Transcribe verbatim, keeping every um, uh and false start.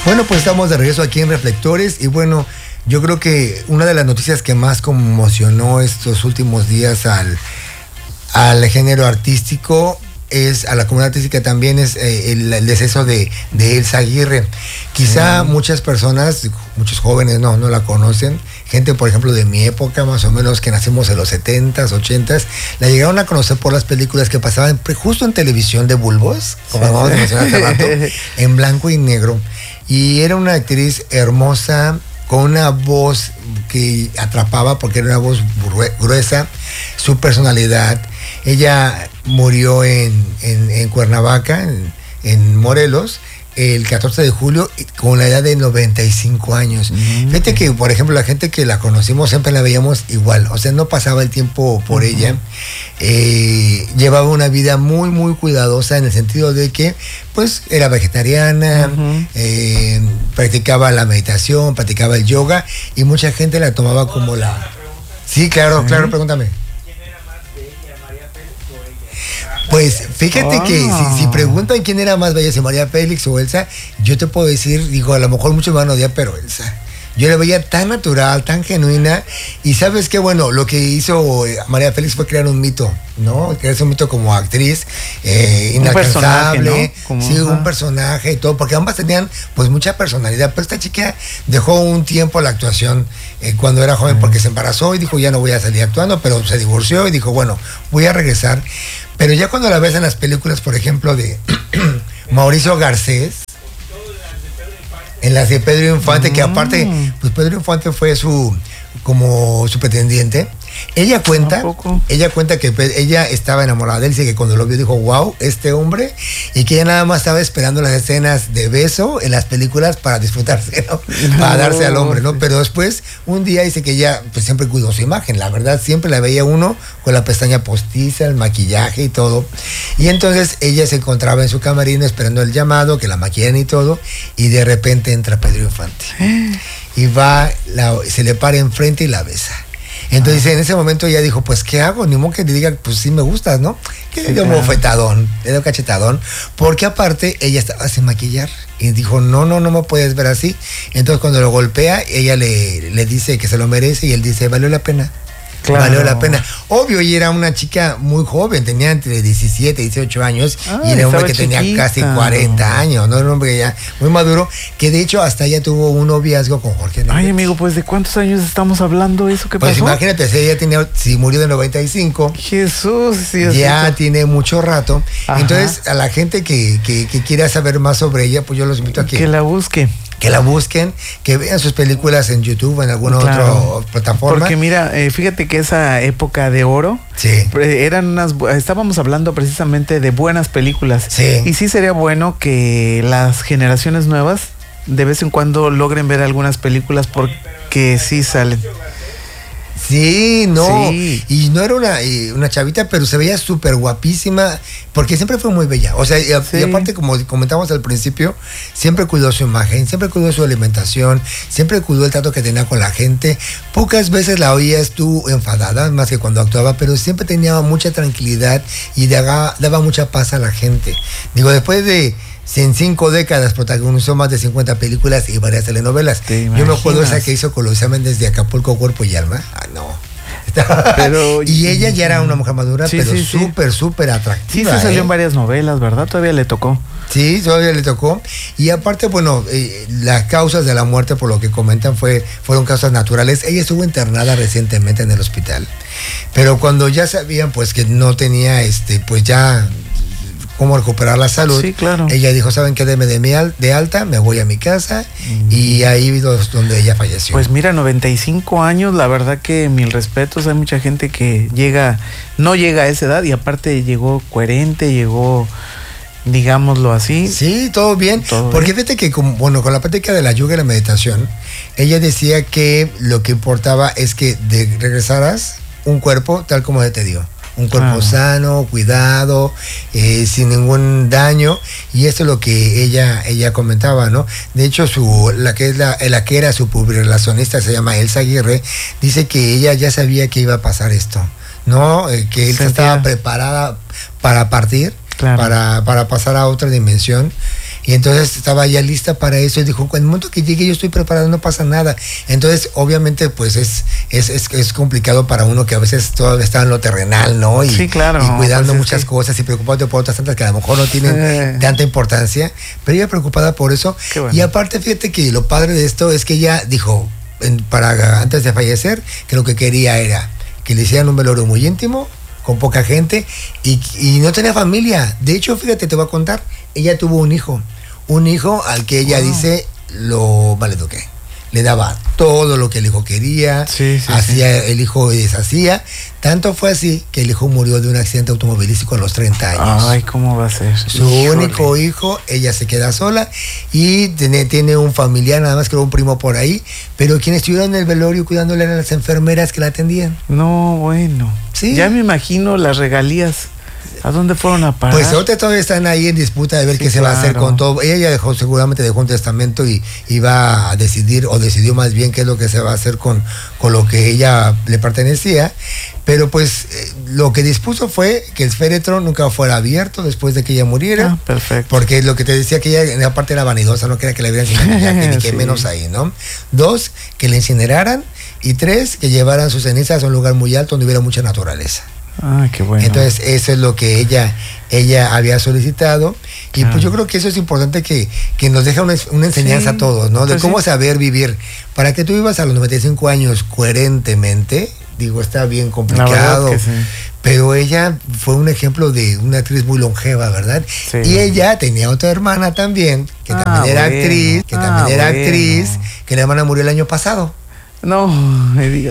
Bueno, pues estamos de regreso aquí en Reflectores y bueno, yo creo que una de las noticias que más conmocionó estos últimos días al, al género artístico es, a la comunidad artística también, es eh, el, el deceso de, de Elsa Aguirre. Quizá sí. muchas personas, muchos jóvenes no, no la conocen, gente por ejemplo de mi época, más o menos que nacimos en los setentas, ochentas, la llegaron a conocer por las películas que pasaban justo en televisión de bulbos, como vamos a mencionar hace rato, en blanco y negro. Y era una actriz hermosa, con una voz que atrapaba porque era una voz gruesa, su personalidad. Ella murió en, en, en Cuernavaca, en, en Morelos, el catorce de julio, con la edad de noventa y cinco años. Mm-hmm. Fíjate que, por ejemplo, la gente que la conocimos siempre la veíamos igual, o sea, no pasaba el tiempo por uh-huh. ella. Eh, llevaba una vida muy, muy cuidadosa en el sentido de que, pues, era vegetariana, uh-huh. eh, practicaba la meditación, practicaba el yoga, y mucha gente la tomaba como la... Sí, claro, uh-huh. claro, pregúntame. Pues fíjate oh. que si, si preguntan quién era más bella, si María Félix o Elsa, yo te puedo decir, digo, a lo mejor muchos me van a odiar, pero Elsa. Yo la veía tan natural, tan genuina, y sabes qué, bueno, lo que hizo María Félix fue crear un mito, ¿no? Crear un mito como actriz, eh, inalcanzable, un personaje, ¿no? Como, sí, un personaje y todo, porque ambas tenían pues mucha personalidad, pero esta chica dejó un tiempo la actuación eh, cuando era joven, porque se embarazó y dijo, ya no voy a salir actuando, pero se divorció y dijo, bueno, voy a regresar. Pero ya cuando la ves en las películas, por ejemplo, de Mauricio Garcés, en las de Pedro Infante, mm. que aparte, pues Pedro Infante fue su, como su pretendiente. Ella cuenta, ella cuenta que ella estaba enamorada de él, y que cuando lo vio dijo, wow, este hombre, y que ella nada más estaba esperando las escenas de beso en las películas para disfrutarse, ¿no? No. Para darse al hombre, ¿no? Pero después, un día dice que ella pues siempre cuidó su imagen, la verdad, siempre la veía uno con la pestaña postiza, el maquillaje y todo. Y entonces ella se encontraba en su camerino esperando el llamado, que la maquillan y todo, y de repente entra Pedro Infante. Y va, la, se le para enfrente y la besa. Entonces, ah. en ese momento ella dijo, pues, ¿qué hago? Ni modo que le diga, pues sí me gustas, ¿no? Que sí, le dio un bofetadón, le dio un cachetadón, porque aparte ella estaba sin maquillar. Y dijo, no, no, no me puedes ver así. Entonces, cuando lo golpea, ella le, le dice que se lo merece y él dice, valió la pena. Claro. Valió la pena. Obvio, y era una chica muy joven, tenía entre diecisiete y dieciocho años, ah, y era un hombre que chiquita. Tenía casi cuarenta años, ¿no? Era un hombre ya muy maduro, que de hecho hasta ella tuvo un noviazgo con Jorge Negrete. Ay, amigo, pues ¿de cuántos años estamos hablando eso? ¿Qué pues pasó? Pues imagínate, si ella tenía, si murió de noventa y cinco. Jesús, sí, ya sí. tiene mucho rato. Ajá. Entonces, a la gente que, que, que quiera saber más sobre ella, pues yo los invito a que... Que la busque. Que la busquen, que vean sus películas en YouTube, en alguna claro. otra plataforma. Porque mira, eh, fíjate que esa época de oro, sí. eran unas, estábamos hablando precisamente de buenas películas. Sí. Y sí sería bueno que las generaciones nuevas de vez en cuando logren ver algunas películas porque sí salen. Sí, no, sí. y no era una, una chavita, pero se veía súper guapísima, porque siempre fue muy bella, o sea, y, sí. y aparte, como comentamos al principio, siempre cuidó su imagen, siempre cuidó su alimentación, siempre cuidó el trato que tenía con la gente. Pocas veces la oías tú enfadada, más que cuando actuaba, pero siempre tenía mucha tranquilidad y daba, daba mucha paz a la gente. Digo, después de... en cinco décadas protagonizó más de cincuenta películas y varias telenovelas. Yo me acuerdo esa que hizo con los exámenes de Acapulco, Cuerpo y Alma. Ah, no. Pero, y ella ya era una mujer madura, sí, pero súper, sí. súper atractiva. Sí, se salió ¿eh? en varias novelas, ¿verdad? Todavía le tocó. Sí, todavía le tocó. Y aparte, bueno, eh, las causas de la muerte, por lo que comentan, fue, fueron causas naturales. Ella estuvo internada recientemente en el hospital. Pero cuando ya sabían, pues, que no tenía, este, pues ya... cómo recuperar la salud. Sí, claro. Ella dijo, ¿saben qué? Deme de, mi al- de alta, me voy a mi casa, mm. y ahí es donde ella falleció. Pues mira, noventa y cinco años, la verdad que mil respetos, hay mucha gente que llega, no llega a esa edad y aparte llegó coherente, llegó, digámoslo así. Sí, todo bien, todo porque bien. Fíjate que, con, bueno, con la práctica de la yoga y la meditación, ella decía que lo que importaba es que de, regresaras un cuerpo tal como ella te dio. Un cuerpo ah. sano, cuidado, eh, sin ningún daño, y esto es lo que ella ella comentaba, ¿no? De hecho, su la que es la, la que era su relacionista, se llama Elsa Aguirre, dice que ella ya sabía que iba a pasar esto, ¿no? Eh, que Elsa estaba preparada para partir, claro. para, para pasar a otra dimensión. Y entonces estaba ya lista para eso y dijo, en el momento que llegue yo estoy preparado, no pasa nada. Entonces, obviamente, pues es, es, es, es complicado para uno que a veces todavía está en lo terrenal, ¿no? Y, sí, claro. Y cuidando pues muchas que... cosas y preocupándote por otras tantas que a lo mejor no tienen eh. tanta importancia, pero ella preocupada por eso. Bueno. Y aparte, fíjate que lo padre de esto es que ella dijo, en, para antes de fallecer, que lo que quería era que le hicieran un velorio muy íntimo, con poca gente, y, y no tenía familia. De hecho, fíjate, te voy a contar, ella tuvo un hijo, un hijo al que ella wow. dice lo maleduqué. Le daba todo lo que el hijo quería, sí, sí, hacía sí. el hijo y deshacía. Tanto fue así que el hijo murió de un accidente automovilístico a los treinta años. Ay, ¿cómo va a ser? Su Híjole. único hijo, ella se queda sola y tiene, tiene un familiar, nada más que un primo por ahí, pero quienes estuvieron en el velorio cuidándole eran las enfermeras que la atendían. No, bueno. Sí. Ya me imagino las regalías. ¿A dónde fueron a parar? Pues ahorita todavía están ahí en disputa de ver sí, qué se claro. va a hacer con todo. Ella dejó, seguramente dejó un testamento y iba a decidir, o decidió más bien qué es lo que se va a hacer con, con lo que ella le pertenecía. Pero pues eh, lo que dispuso fue que el féretro nunca fuera abierto después de que ella muriera. Ah, perfecto. Porque lo que te decía que ella en la parte era vanidosa, no quería que la vieran sin maquillaje, ni que sí. menos ahí, ¿no? Dos, que la incineraran. Y tres, que llevaran sus cenizas a un lugar muy alto donde hubiera mucha naturaleza. Ah, qué bueno. Entonces eso es lo que ella ella había solicitado y claro. pues yo creo que eso es importante que, que nos deja una, una enseñanza sí, a todos, ¿no? De pues cómo sí. saber vivir. Para que tú vivas a los noventa y cinco años coherentemente, digo, está bien complicado, sí. pero ella fue un ejemplo de una actriz muy longeva, ¿verdad? Sí. Y ella tenía otra hermana también, que ah, también era bueno. actriz, que ah, también era bueno. actriz, que la hermana murió el año pasado. No, me digas.